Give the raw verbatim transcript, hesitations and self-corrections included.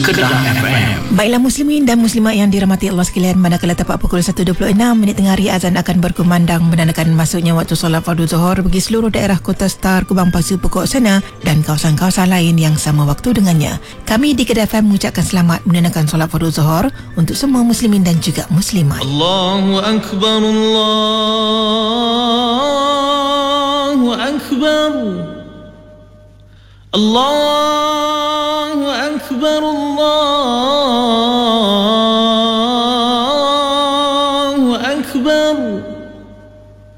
Kedah F M. Baiklah muslimin dan muslimat yang dirahmati Allah sekalian, manakala tepat pukul satu dua puluh enam minit tengah hari, azan akan berkumandang menandakan masuknya waktu solat fardu zuhur bagi seluruh daerah Kota Star, Kubang Pasu, Pokok Sena dan kawasan-kawasan lain yang sama waktu dengannya. Kami di Kedah F M mengucapkan selamat menunaikan solat fardu zuhur untuk semua muslimin dan juga muslimat. Allahu Akbar, Allahu Akbar, Allahu Akbar, Allah